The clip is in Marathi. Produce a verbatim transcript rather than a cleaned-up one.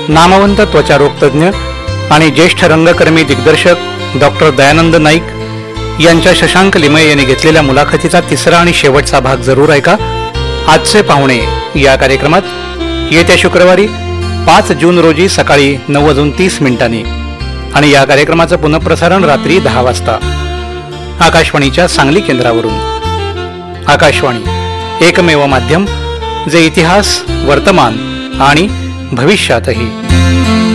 नामवंत त्वचारोग तज्ज्ञ आणि ज्येष्ठ रंगकर्मी दिग्दर्शक डॉक्टर दयानंद नाईक यांच्या शशांक लिमये यांनी घेतलेल्या मुलाखतीचा तिसरा आणि शेवटचा भाग जरूर ऐका. आजचे पाहुणे या कार्यक्रमात येत्या शुक्रवारी पाच जून रोजी सकाळी नऊ वाजून तीस मिनिटांनी आणि या कार्यक्रमाचं पुनःप्रसारण रात्री दहा वाजता आकाशवाणीच्या सांगली केंद्रावरून. आकाशवाणी एकमेव माध्यम जे इतिहास, वर्तमान आणि भविष्यातही